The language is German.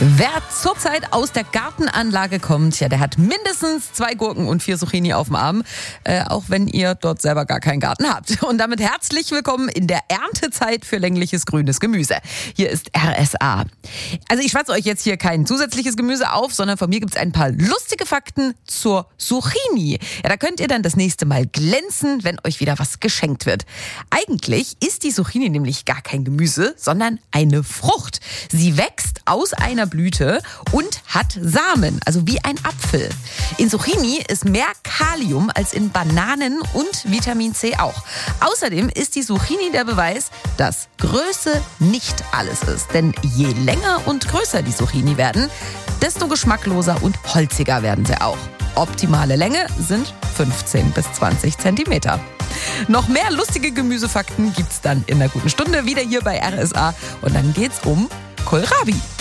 Wer zurzeit aus der Gartenanlage kommt, ja, der hat mindestens 2 Gurken und 4 Zucchini auf dem Arm, auch wenn ihr dort selber gar keinen Garten habt. Und damit herzlich willkommen in der Erntezeit für längliches grünes Gemüse. Hier ist RSA. Also ich schwatze euch jetzt hier kein zusätzliches Gemüse auf, sondern von mir gibt's ein paar lustige Fakten zur Zucchini. Ja, da könnt ihr dann das nächste Mal glänzen, wenn euch wieder was geschenkt wird. Eigentlich ist die Zucchini nämlich gar kein Gemüse, sondern eine Frucht. Sie wächst aus einer Blüte und hat Samen, also wie ein Apfel. In Zucchini ist mehr Kalium als in Bananen und Vitamin C auch. Außerdem ist die Zucchini der Beweis, dass Größe nicht alles ist. Denn je länger und größer die Zucchini werden, desto geschmackloser und holziger werden sie auch. Optimale Länge sind 15 bis 20 Zentimeter. Noch mehr lustige Gemüsefakten gibt's dann in einer guten Stunde wieder hier bei RSA. Und dann geht's um Kohlrabi.